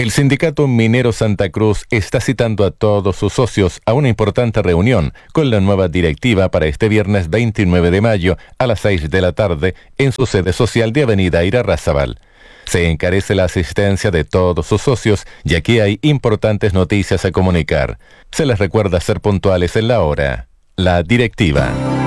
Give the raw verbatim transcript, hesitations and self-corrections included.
El Sindicato Minero Santa Cruz está citando a todos sus socios a una importante reunión con la nueva directiva para este viernes veintinueve de mayo a las seis de la tarde en su sede social de Avenida Irarrázaval. Se encarece la asistencia de todos sus socios, ya que hay importantes noticias a comunicar. Se les recuerda ser puntuales en la hora. La directiva.